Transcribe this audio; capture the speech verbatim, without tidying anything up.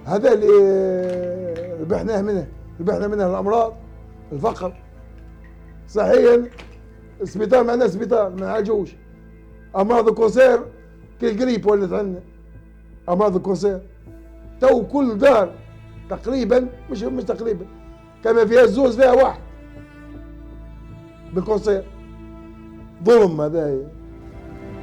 هذا اللي ربحناه منه، ربحنا منه الامراض، الفقر. صحيا السبيطار معنا سبيطار ما نعالجوش. امراض الكونسير كالقريب ولات عندنا امراض الكونسير. تو كل دار تقريبا، مش مش تقريبا، كما فيها الزوز فيها واحد بالكونسير. ظلم هذا.